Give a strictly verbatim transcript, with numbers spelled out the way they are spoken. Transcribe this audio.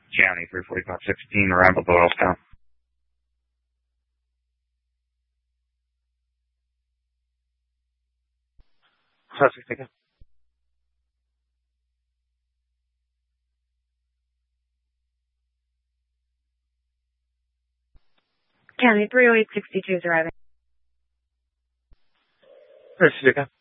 County, three forty-five sixteen, Ramble Doylestown. Suspect. County three oh eight sixty-two is arriving. Suspect.